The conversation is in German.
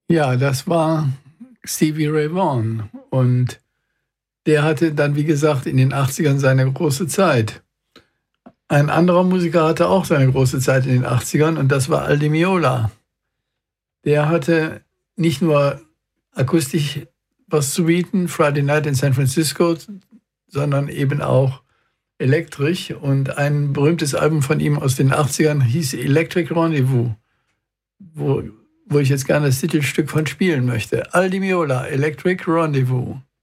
Ja, das war Stevie Ray Vaughan. Und der hatte dann, wie gesagt, in den 80ern seine große Zeit. Ein anderer Musiker hatte auch seine große Zeit in den 80ern und das war Al Di Meola. Der hatte nicht nur akustisch was zu bieten, Friday Night in San Francisco, sondern eben auch elektrisch. Und ein berühmtes Album von ihm aus den 80ern hieß Electric Rendezvous, wo ich jetzt gerne das Titelstück von spielen möchte. Al Di Meola, Electric Rendezvous.